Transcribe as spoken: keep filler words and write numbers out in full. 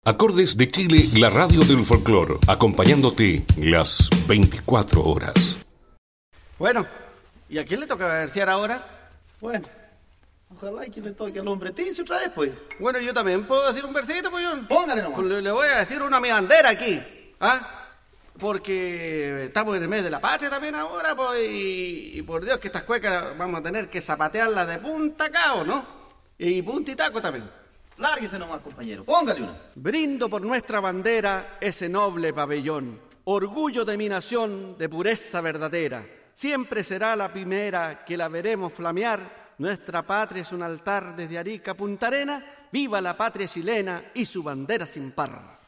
Acordes de Chile, la radio del folclore, acompañándote las veinticuatro horas. Bueno, ¿y a quién le toca versear ahora? Bueno, ojalá y que le toque al hombre Ticio otra vez, pues. Bueno, yo también puedo decir un versito, pues yo. Póngale nomás. Pues le, le voy a decir una a mi bandera aquí, ¿ah? Porque estamos en el mes de la patria también ahora, pues, y, y por Dios que estas cuecas vamos a tener que zapatearlas de punta a cabo, ¿no? Y punta y taco también. Lárguese nomás, compañero, póngale una. Brindo por nuestra bandera ese noble pabellón, orgullo de mi nación de pureza verdadera. Siempre será la primera que la veremos flamear. Nuestra patria es un altar desde Arica a Punta Arena. ¡Viva la patria chilena y su bandera sin par!